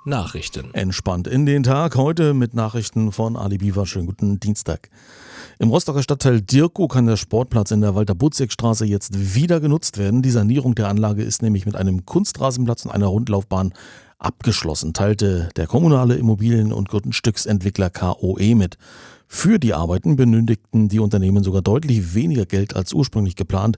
Nachrichten. Entspannt in den Tag, heute mit Nachrichten von Ali Biwa. Schönen guten Dienstag. Im Rostocker Stadtteil Dirkow kann der Sportplatz in der Walter-Butzek-Straße jetzt wieder genutzt werden. Die Sanierung der Anlage ist nämlich mit einem Kunstrasenplatz und einer Rundlaufbahn abgeschlossen, teilte der kommunale Immobilien- und Grundstücksentwickler KOE mit. Für die Arbeiten benötigten die Unternehmen sogar deutlich weniger Geld als ursprünglich geplant.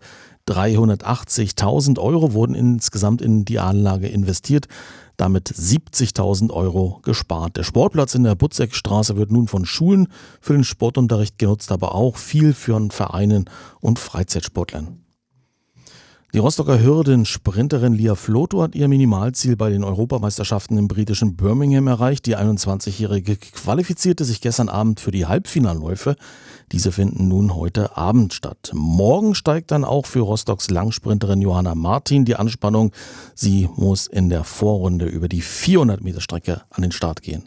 380.000 Euro wurden insgesamt in die Anlage investiert, damit 70.000 Euro gespart. Der Sportplatz in der Butzekstraße wird nun von Schulen für den Sportunterricht genutzt, aber auch viel von Vereinen und Freizeitsportlern. Die Rostocker Hürden-Sprinterin Lia Floto hat ihr Minimalziel bei den Europameisterschaften im britischen Birmingham erreicht. Die 21-Jährige qualifizierte sich gestern Abend für die Halbfinalläufe. Diese finden nun heute Abend statt. Morgen steigt dann auch für Rostocks Langsprinterin Johanna Martin die Anspannung. Sie muss in der Vorrunde über die 400-Meter-Strecke an den Start gehen.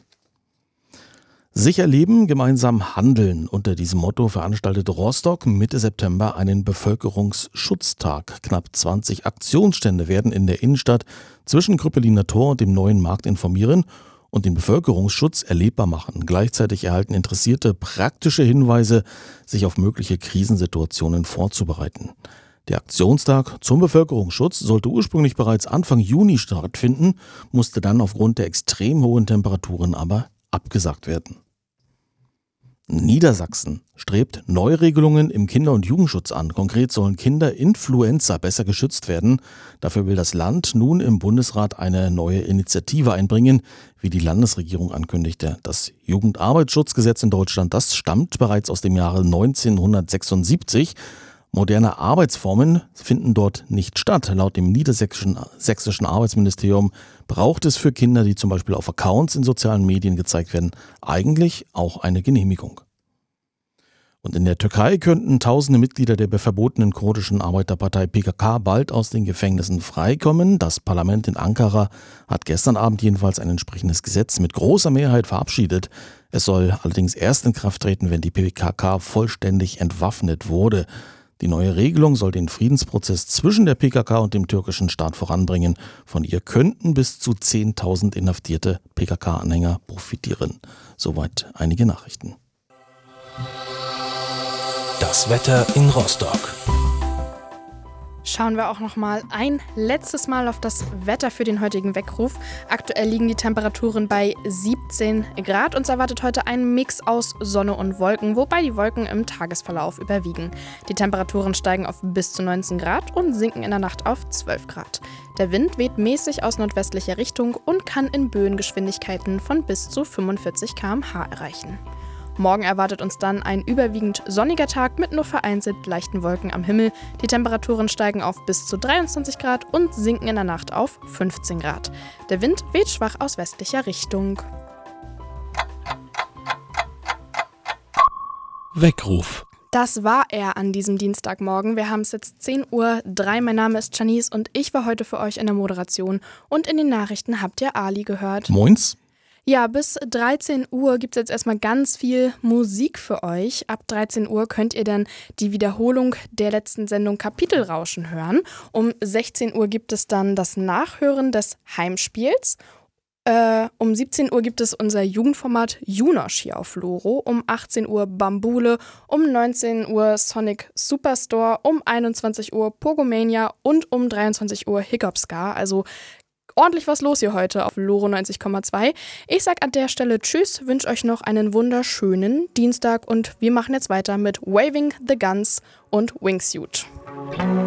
Sicher leben, gemeinsam handeln. Unter diesem Motto veranstaltet Rostock Mitte September einen Bevölkerungsschutztag. Knapp 20 Aktionsstände werden in der Innenstadt zwischen Krüppeliner Tor und dem Neuen Markt informieren und den Bevölkerungsschutz erlebbar machen. Gleichzeitig erhalten Interessierte praktische Hinweise, sich auf mögliche Krisensituationen vorzubereiten. Der Aktionstag zum Bevölkerungsschutz sollte ursprünglich bereits Anfang Juni stattfinden, musste dann aufgrund der extrem hohen Temperaturen aber abgesagt werden. Niedersachsen strebt Neuregelungen im Kinder- und Jugendschutz an. Konkret sollen Kinderinfluencer besser geschützt werden. Dafür will das Land nun im Bundesrat eine neue Initiative einbringen, wie die Landesregierung ankündigte. Das Jugendarbeitsschutzgesetz in Deutschland, das stammt bereits aus dem Jahre 1976. Moderne Arbeitsformen finden dort nicht statt. Laut dem niedersächsischen Arbeitsministerium braucht es für Kinder, die zum Beispiel auf Accounts in sozialen Medien gezeigt werden, eigentlich auch eine Genehmigung. Und in der Türkei könnten tausende Mitglieder der verbotenen kurdischen Arbeiterpartei PKK bald aus den Gefängnissen freikommen. Das Parlament in Ankara hat gestern Abend jedenfalls ein entsprechendes Gesetz mit großer Mehrheit verabschiedet. Es soll allerdings erst in Kraft treten, wenn die PKK vollständig entwaffnet wurde. Die neue Regelung soll den Friedensprozess zwischen der PKK und dem türkischen Staat voranbringen. Von ihr könnten bis zu 10.000 inhaftierte PKK-Anhänger profitieren. Soweit einige Nachrichten. Das Wetter in Rostock. Schauen wir auch noch mal ein letztes Mal auf das Wetter für den heutigen Weckruf. Aktuell liegen die Temperaturen bei 17 Grad. Uns erwartet heute ein Mix aus Sonne und Wolken, wobei die Wolken im Tagesverlauf überwiegen. Die Temperaturen steigen auf bis zu 19 Grad und sinken in der Nacht auf 12 Grad. Der Wind weht mäßig aus nordwestlicher Richtung und kann in Böengeschwindigkeiten von bis zu 45 km/h erreichen. Morgen erwartet uns dann ein überwiegend sonniger Tag mit nur vereinzelt leichten Wolken am Himmel. Die Temperaturen steigen auf bis zu 23 Grad und sinken in der Nacht auf 15 Grad. Der Wind weht schwach aus westlicher Richtung. Weckruf. Das war er an diesem Dienstagmorgen. Wir haben es jetzt 10:03 Uhr. Mein Name ist Janice und ich war heute für euch in der Moderation. Und in den Nachrichten habt ihr Ali gehört. Moins. Ja, bis 13 Uhr gibt es jetzt erstmal ganz viel Musik für euch. Ab 13 Uhr könnt ihr dann die Wiederholung der letzten Sendung Kapitelrauschen hören. Um 16 Uhr gibt es dann das Nachhören des Heimspiels. Um 17 Uhr gibt es unser Jugendformat Junosch hier auf Loro. Um 18 Uhr Bambule, um 19 Uhr Sonic Superstore, um 21 Uhr Pogomania und um 23 Uhr Hiccupska. Also ordentlich was los hier heute auf Loro 90,2. Ich sag an der Stelle Tschüss, wünsche euch noch einen wunderschönen Dienstag und wir machen jetzt weiter mit Waving the Guns und Wingsuit.